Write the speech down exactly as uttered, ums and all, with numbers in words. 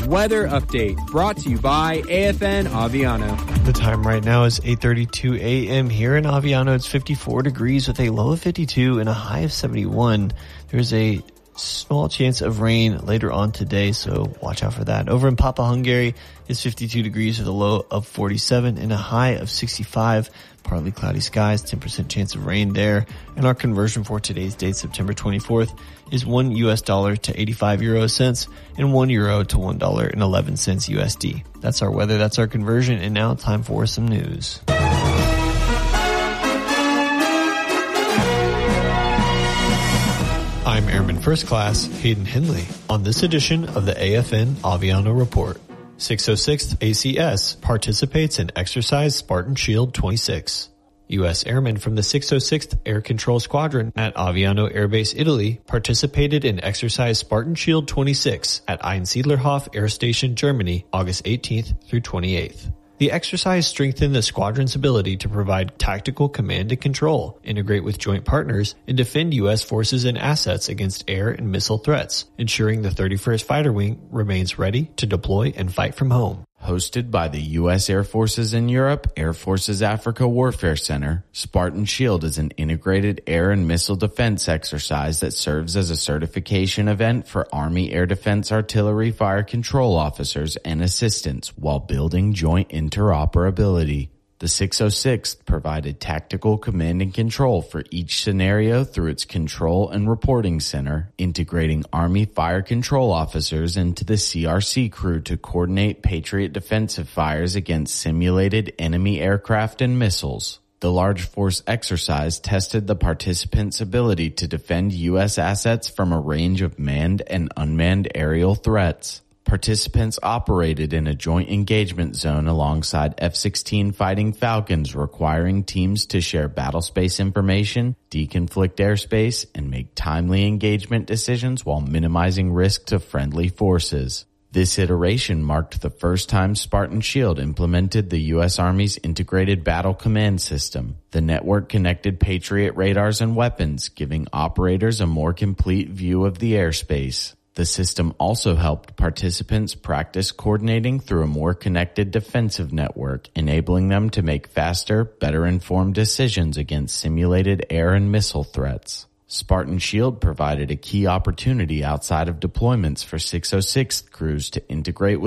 weather update brought to you by A F N Aviano. The time right now is eight thirty-two a.m. here in Aviano. It's fifty-four degrees with a low of fifty-two and a high of seventy-one. There's a small chance of rain later on today, so watch out for that. Over in Papa Hungary, it's fifty-two degrees with a low of forty-seven and a high of sixty-five. Partly cloudy skies, ten percent chance of rain there. And our conversion for today's date, September twenty-fourth, is one U S dollar to eighty-five euro cents and one euro to one dollar and eleven cents U S D. That's our weather, that's our conversion, and now time for some news. I'm Airman First Class Hayden Henley on this edition of the A F N Aviano Report. six oh sixth A C S participates in Exercise Spartan Shield twenty-six. U S airmen from the six oh sixth Air Control Squadron at Aviano Air Base, Italy participated in Exercise Spartan Shield twenty-six at Einsiedlerhof Air Station, Germany, August eighteenth through twenty-eighth. The exercise strengthened the squadron's ability to provide tactical command and control, integrate with joint partners, and defend U S forces and assets against air and missile threats, ensuring the thirty-first Fighter Wing remains ready to deploy and fight from home. Hosted by the U S Air Forces in Europe, Air Forces Africa Warfare Center, Spartan Shield is an integrated air and missile defense exercise that serves as a certification event for Army Air Defense Artillery Fire Control officers and assistants while building joint interoperability. The six oh sixth provided tactical command and control for each scenario through its control and reporting center, integrating Army fire control officers into the C R C crew to coordinate Patriot defensive fires against simulated enemy aircraft and missiles. The large force exercise tested the participants' ability to defend U S assets from a range of manned and unmanned aerial threats. Participants operated in a joint engagement zone alongside F sixteen Fighting Falcons, requiring teams to share battlespace information, deconflict airspace, and make timely engagement decisions while minimizing risk to friendly forces. This iteration marked the first time Spartan Shield implemented the U S Army's Integrated Battle Command System. The network connected Patriot radars and weapons, giving operators a more complete view of the airspace. The system also helped participants practice coordinating through a more connected defensive network, enabling them to make faster, better-informed decisions against simulated air and missile threats. Spartan Shield provided a key opportunity outside of deployments for six oh sixth crews to integrate with